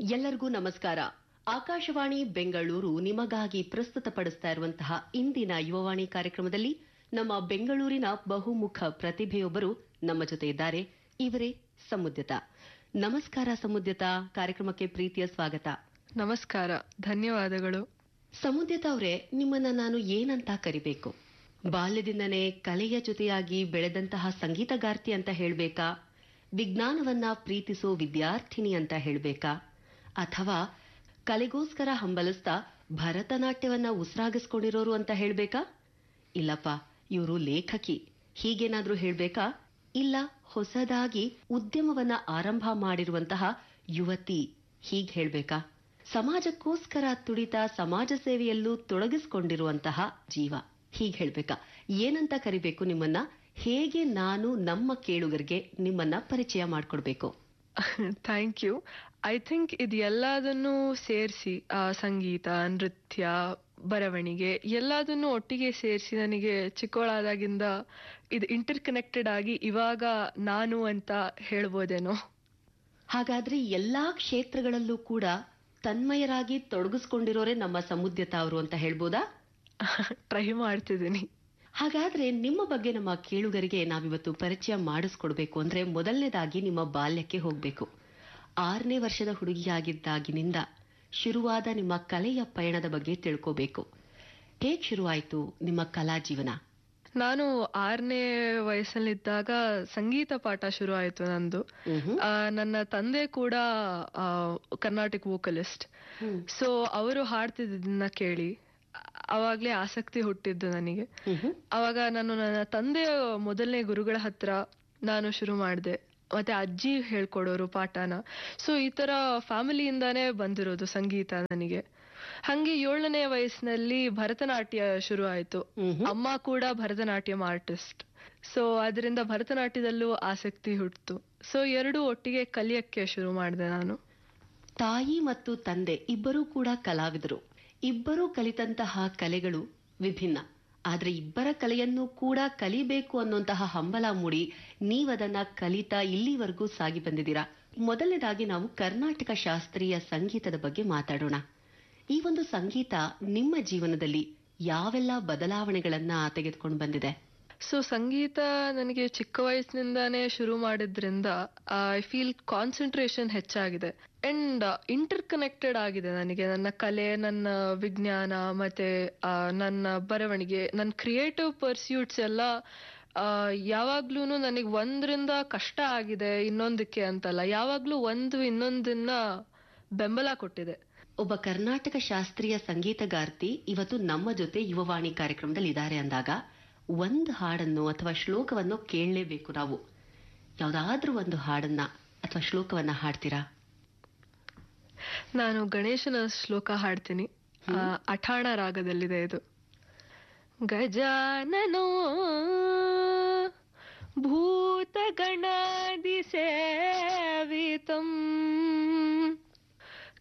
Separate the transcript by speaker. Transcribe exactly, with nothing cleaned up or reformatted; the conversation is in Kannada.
Speaker 1: ಎಲ್ಲರಿಗೂ ನಮಸ್ಕಾರ. ಆಕಾಶವಾಣಿ ಬೆಂಗಳೂರು ನಿಮಗಾಗಿ ಪ್ರಸ್ತುತಪಡಿಸ್ತಾ ಇರುವಂತಹ ಇಂದಿನ ಯುವವಾಣಿ ಕಾರ್ಯಕ್ರಮದಲ್ಲಿ ನಮ್ಮ ಬೆಂಗಳೂರಿನ ಬಹುಮುಖ ಪ್ರತಿಭೆಯೊಬ್ಬರು ನಮ್ಮ ಜೊತೆ ಇದ್ದಾರೆ. ಇವರೇ ಸಮುದ್ಯತ. ನಮಸ್ಕಾರ ಸಮುದ್ಯತ, ಕಾರ್ಯಕ್ರಮಕ್ಕೆ ಪ್ರೀತಿಯ ಸ್ವಾಗತ.
Speaker 2: ನಮಸ್ಕಾರ, ಧನ್ಯವಾದಗಳು.
Speaker 1: ಸಮುದ್ಯತ ಅವರೇ, ನಿಮ್ಮನ್ನ ನಾನು ಏನಂತ ಕರಿಬೇಕು? ಬಾಲ್ಯದಿಂದನೇ ಕಲೆಯ ಜೊತೆಯಾಗಿ ಬೆಳೆದಂತಹ ಸಂಗೀತಗಾರ್ತಿ ಅಂತ ಹೇಳ್ಬೇಕಾ, ವಿಜ್ಞಾನವನ್ನ ಪ್ರೀತಿಸೋ ವಿದ್ಯಾರ್ಥಿನಿ ಅಂತ ಹೇಳ್ಬೇಕಾ, ಅಥವಾ ಕಲೆಗೋಸ್ಕರ ಹಂಬಲಿಸ್ತಾ ಭರತನಾಟ್ಯವನ್ನ ಉಸಿರಾಗಿಸ್ಕೊಂಡಿರೋರು ಅಂತ ಹೇಳ್ಬೇಕಾ? ಇಲ್ಲಪ್ಪ, ಇವರು ಲೇಖಕಿ ಹೀಗೇನಾದ್ರೂ ಹೇಳ್ಬೇಕಾ? ಇಲ್ಲ ಹೊಸದಾಗಿ ಉದ್ಯಮವನ್ನ ಆರಂಭ ಮಾಡಿರುವಂತಹ ಯುವತಿ ಹೀಗ್ ಹೇಳ್ಬೇಕಾ? ಸಮಾಜಕ್ಕೋಸ್ಕರ ತುಡಿತಾ ಸಮಾಜ ಸೇವೆಯಲ್ಲೂ ತೊಡಗಿಸಿಕೊಂಡಿರುವಂತಹ ಜೀವ ಹೀಗ್ ಹೇಳ್ಬೇಕಾ? ಏನಂತ ಕರಿಬೇಕು ನಿಮ್ಮನ್ನ? ಹೇಗೆ ನಾನು ನಮ್ಮ ಕೇಳುಗರಿಗೆ ನಿಮ್ಮನ್ನ ಪರಿಚಯ ಮಾಡ್ಕೊಡ್ಬೇಕು?
Speaker 2: Thank you. ಐ ಥಿಂಕ್ ಇದು ಎಲ್ಲದನ್ನು ಸೇರಿಸಿ, ಸಂಗೀತ, ನೃತ್ಯ, ಬರವಣಿಗೆ ಎಲ್ಲದನ್ನು ಒಟ್ಟಿಗೆ ಸೇರಿಸಿ ನನಗೆ ಚಿಕ್ಕವಳಾದಾಗಿಂದ ಇದು ಇಂಟರ್ ಕನೆಕ್ಟೆಡ್ ಆಗಿ ಇವಾಗ ನಾನು ಅಂತ ಹೇಳ್ಬೋದೇನೋ.
Speaker 1: ಹಾಗಾದ್ರೆ ಎಲ್ಲಾ ಕ್ಷೇತ್ರಗಳಲ್ಲೂ ಕೂಡ ತನ್ಮಯರಾಗಿ ತೊಡಗಿಸ್ಕೊಂಡಿರೋರೆ ನಮ್ಮ ಸಮುದ್ಯತ ಅವರು ಅಂತ ಹೇಳ್ಬೋದಾ?
Speaker 2: ಟ್ರೈ ಮಾಡ್ತಿದ್ದೀನಿ.
Speaker 1: ಹಾಗಾದ್ರೆ ನಿಮ್ಮ ಬಗ್ಗೆ ನಮ್ಮ ಕೇಳುಗರಿಗೆ ನಾವಿವತ್ತು ಪರಿಚಯ ಮಾಡಿಸ್ಕೊಡ್ಬೇಕು ಅಂದ್ರೆ ಮೊದಲನೇದಾಗಿ ನಿಮ್ಮ ಬಾಲ್ಯಕ್ಕೆ ಹೋಗ್ಬೇಕು. ಆರನೇ ವರ್ಷದ ಹುಡುಗಿಯಾಗಿದ್ದಾಗಿನಿಂದ ಶುರುವಾದ ನಿಮ್ಮ ಕಲೆಯ ಪಯಣದ ಬಗ್ಗೆ ತಿಳ್ಕೋಬೇಕು. ಹೇಗ್ ಶುರುವಾಯ್ತು ನಿಮ್ಮ ಕಲಾ ಜೀವನ?
Speaker 2: ನಾನು ಆರನೇ ವಯಸ್ಸಲ್ಲಿದ್ದಾಗ ಸಂಗೀತ ಪಾಠ ಶುರು ಆಯ್ತು ನಂದು. ನನ್ನ ತಂದೆ ಕೂಡ ಕರ್ನಾಟಿಕ್ ವೋಕಲಿಸ್ಟ್. ಸೊ ಅವರು ಹಾಡ್ತಿದ್ದನ್ನ ಕೇಳಿ ಅವಾಗ್ಲೇ ಆಸಕ್ತಿ ಹುಟ್ಟಿದ್ದು ನನಗೆ. ಅವಾಗ ನಾನು ನನ್ನ ತಂದೆಯ ಮೊದಲನೇ ಗುರುಗಳ ಹತ್ರ ನಾನು ಶುರು ಮಾಡಿದೆ. ಮತ್ತೆ ಅಜ್ಜಿ ಹೇಳ್ಕೊಡೋರು ಪಾಠನ. ಸೊ ಈ ತರ ಫ್ಯಾಮಿಲಿಯಿಂದಾನೇ ಬಂದಿರೋದು ಸಂಗೀತ ನನಗೆ. ಹಂಗೆ ಏಳನೇ ವಯಸ್ಸಿನಲ್ಲಿ ಭರತನಾಟ್ಯ ಶುರು ಆಯ್ತು. ಅಮ್ಮ ಕೂಡ ಭರತನಾಟ್ಯಂ ಆರ್ಟಿಸ್ಟ್. ಸೊ ಅದರಿಂದ ಭರತನಾಟ್ಯದಲ್ಲೂ ಆಸಕ್ತಿ ಹುಟ್ಟಿತು. ಸೊ ಎರಡು ಒಟ್ಟಿಗೆ ಕಲಿಯಕ್ಕೆ ಶುರು ಮಾಡಿದೆ ನಾನು.
Speaker 1: ತಾಯಿ ಮತ್ತು ತಂದೆ ಇಬ್ಬರೂ ಕೂಡ ಕಲಾವಿದರು. ಇಬ್ಬರೂ ಕಲಿತಂತಹ ಕಲೆಗಳು ವಿಭಿನ್ನ. ಆದ್ರೆ ಇಬ್ಬರ ಕಲೆಯನ್ನು ಕೂಡ ಕಲಿಬೇಕು ಅನ್ನುವಂತಹ ಹಂಬಲ ಮೂಡಿ ನೀವದನ್ನ ಕಲಿತಾ ಇಲ್ಲಿವರೆಗೂ ಸಾಗಿ ಬಂದಿದ್ದೀರಾ. ಮೊದಲನೇದಾಗಿ ನಾವು ಕರ್ನಾಟಕ ಶಾಸ್ತ್ರೀಯ ಸಂಗೀತದ ಬಗ್ಗೆ ಮಾತಾಡೋಣ. ಈ ಒಂದು ಸಂಗೀತ ನಿಮ್ಮ ಜೀವನದಲ್ಲಿ ಯಾವೆಲ್ಲ ಬದಲಾವಣೆಗಳನ್ನ ತೆಗೆದುಕೊಂಡು ಬಂದಿದೆ?
Speaker 2: ಸೊ ಸಂಗೀತ ನನಗೆ ಚಿಕ್ಕ ವಯಸ್ಸಿನಿಂದಾನೇ ಶುರು ಮಾಡಿದ್ರಿಂದ ಐ ಫೀಲ್ ಕಾನ್ಸಂಟ್ರೇಷನ್ ಹೆಚ್ಚಾಗಿದೆ ಅಂಡ್ ಇಂಟರ್ ಕನೆಕ್ಟೆಡ್ ಆಗಿದೆ ನನಗೆ. ನನ್ನ ಕಲೆ, ನನ್ನ ವಿಜ್ಞಾನ, ಮತ್ತೆ ನನ್ನ ಬರವಣಿಗೆ, ನನ್ನ ಕ್ರಿಯೇಟಿವ್ ಪರ್ಸ್ಯೂಟ್ಸ್ ಎಲ್ಲ ಯಾವಾಗ್ಲೂ ನನಗೆ ಒಂದ್ರಿಂದ ಕಷ್ಟ ಆಗಿದೆ ಇನ್ನೊಂದಕ್ಕೆ ಅಂತಲ್ಲ, ಯಾವಾಗ್ಲೂ ಒಂದು ಇನ್ನೊಂದನ್ನ ಬೆಂಬಲ ಕೊಟ್ಟಿದೆ.
Speaker 1: ಒಬ್ಬ ಕರ್ನಾಟಕ ಶಾಸ್ತ್ರೀಯ ಸಂಗೀತಗಾರ್ತಿ ಇವತ್ತು ನಮ್ಮ ಜೊತೆ ಯುವವಾಣಿ ಕಾರ್ಯಕ್ರಮದಲ್ಲಿ ಇದ್ದಾರೆ ಅಂದಾಗ ಒಂದು ಹಾಡನ್ನು ಅಥವಾ ಶ್ಲೋಕವನ್ನು ಕೇಳಲೇಬೇಕು ನಾವು. ಯಾವ್ದಾದ್ರೂ ಒಂದು ಹಾಡನ್ನ ಅಥವಾ ಶ್ಲೋಕವನ್ನ ಹಾಡ್ತೀರಾ?
Speaker 2: ನಾನು ಗಣೇಶನ ಶ್ಲೋಕ ಹಾಡ್ತೀನಿ. ಅಠಾಣ ರಾಗದಲ್ಲಿದೆ ಇದು. ಗಜಾನನೋ ಭೂತ ಗಣಾದಿ ಸೇವಿತೋ